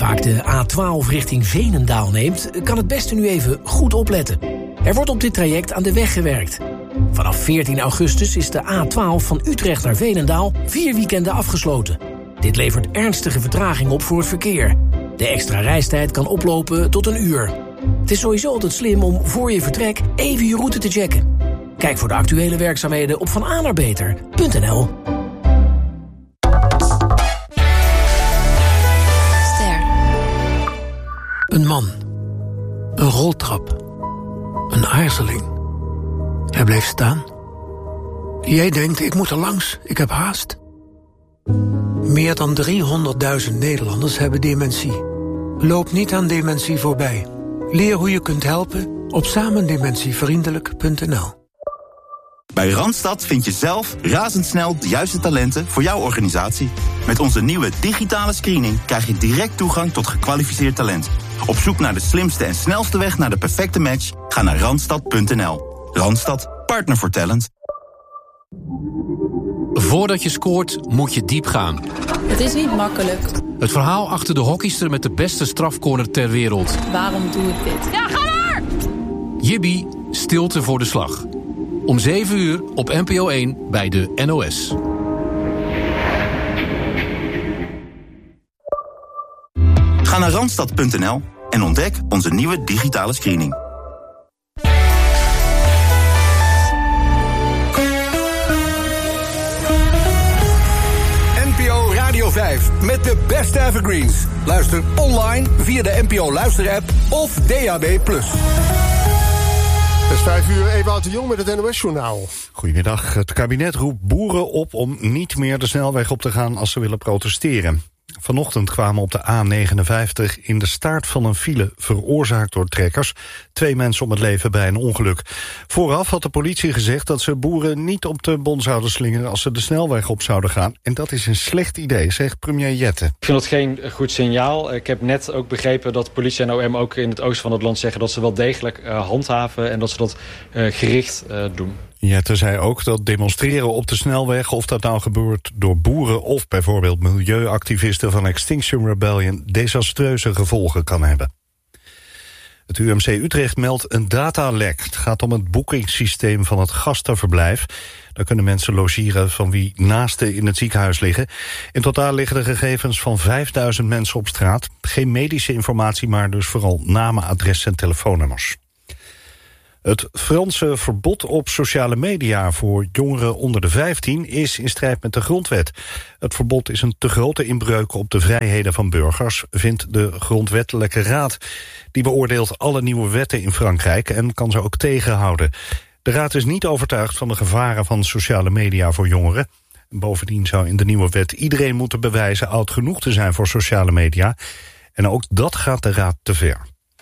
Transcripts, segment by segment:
vaak de A12 richting Veenendaal neemt, kan het beste nu even goed opletten. Er wordt op dit traject aan de weg gewerkt. Vanaf 14 augustus is de A12 van Utrecht naar Veenendaal 4 weekenden afgesloten. Dit levert ernstige vertraging op voor het verkeer. De extra reistijd kan oplopen tot 1 uur. Het is sowieso altijd slim om voor je vertrek even je route te checken. Kijk voor de actuele werkzaamheden op vanaanaarbeter.nl. Een man. Een roltrap. Een aarzeling. Hij bleef staan. Jij denkt, ik moet er langs, ik heb haast. Meer dan 300.000 Nederlanders hebben dementie. Loop niet aan dementie voorbij. Leer hoe je kunt helpen op samendementievriendelijk.nl. Bij Randstad vind je zelf razendsnel de juiste talenten voor jouw organisatie. Met onze nieuwe digitale screening krijg je direct toegang tot gekwalificeerd talent. Op zoek naar de slimste en snelste weg naar de perfecte match? Ga naar Randstad.nl. Randstad, partner voor talent. Voordat je scoort, moet je diep gaan. Het is niet makkelijk. Het verhaal achter de hockeyster met de beste strafcorner ter wereld. Waarom doe ik dit? Ja, ga maar! Jibby, stilte voor de slag. Om 7 uur op NPO 1 bij de NOS. Ga naar Randstad.nl en ontdek onze nieuwe digitale screening. NPO Radio 5 met de beste evergreens. Luister online via de NPO Luister-app of DAB+. Het is 5 uur, Ewout de Jong met het NOS-journaal. Goedemiddag. Het kabinet roept boeren op om niet meer de snelweg op te gaan als ze willen protesteren. Vanochtend kwamen op de A59 in de staart van een file veroorzaakt door trekkers 2 mensen om het leven bij een ongeluk. Vooraf had de politie gezegd dat ze boeren niet op de bon zouden slingeren als ze de snelweg op zouden gaan. En dat is een slecht idee, zegt premier Jette. Ik vind dat geen goed signaal. Ik heb net ook begrepen dat politie en OM ook in het oosten van het land zeggen dat ze wel degelijk handhaven en dat ze dat gericht doen. Jette zei ook dat demonstreren op de snelweg, of dat nou gebeurt door boeren of bijvoorbeeld milieuactivisten van Extinction Rebellion, desastreuze gevolgen kan hebben. Het UMC Utrecht meldt een datalek. Het gaat om het boekingssysteem van het gastenverblijf. Daar kunnen mensen logeren van wie naasten in het ziekenhuis liggen. In totaal liggen de gegevens van 5000 mensen op straat. Geen medische informatie, maar dus vooral namen, adressen en telefoonnummers. Het Franse verbod op sociale media voor jongeren onder de 15 is in strijd met de grondwet. Het verbod is een te grote inbreuk op de vrijheden van burgers, vindt de Grondwettelijke Raad. Die beoordeelt alle nieuwe wetten in Frankrijk en kan ze ook tegenhouden. De raad is niet overtuigd van de gevaren van sociale media voor jongeren. Bovendien zou in de nieuwe wet iedereen moeten bewijzen oud genoeg te zijn voor sociale media. En ook dat gaat de raad te ver.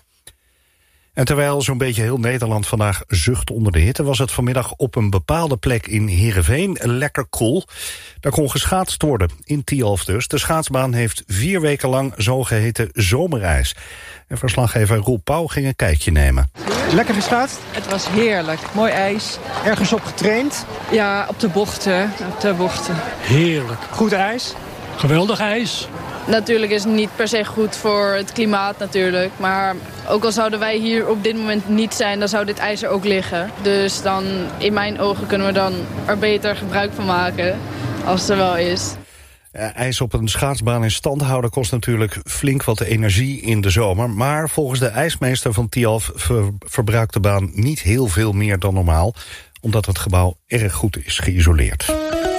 En terwijl zo'n beetje heel Nederland vandaag zucht onder de hitte, was het vanmiddag op een bepaalde plek in Heerenveen lekker koel. Daar kon geschaatst worden, in Tialf dus. De schaatsbaan heeft 4 weken lang zogeheten zomerijs. En verslaggever Roel Pauw ging een kijkje nemen. Lekker geschaatst? Het was heerlijk. Mooi ijs. Ergens op getraind? Ja, op de bochten. Heerlijk. Goed ijs? Geweldig ijs. Natuurlijk is het niet per se goed voor het klimaat natuurlijk. Maar ook al zouden wij hier op dit moment niet zijn, dan zou dit ijs er ook liggen. Dus dan, in mijn ogen, kunnen we dan er beter gebruik van maken als het er wel is. IJs op een schaatsbaan in stand houden kost natuurlijk flink wat energie in de zomer. Maar volgens de ijsmeester van Tialf verbruikt de baan niet heel veel meer dan normaal, omdat het gebouw erg goed is geïsoleerd.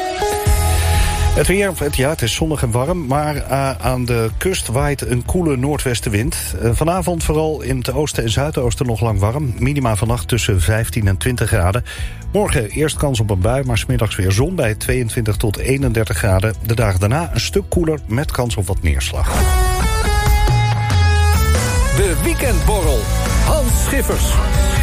Het weer, het is zonnig en warm, maar aan de kust waait een koele noordwestenwind. Vanavond vooral in het oosten en zuidoosten nog lang warm. Minima vannacht tussen 15 en 20 graden. Morgen eerst kans op een bui, maar 's middags weer zon bij 22 tot 31 graden. De dagen daarna een stuk koeler met kans op wat neerslag. De Weekendborrel. Hans Schiffers.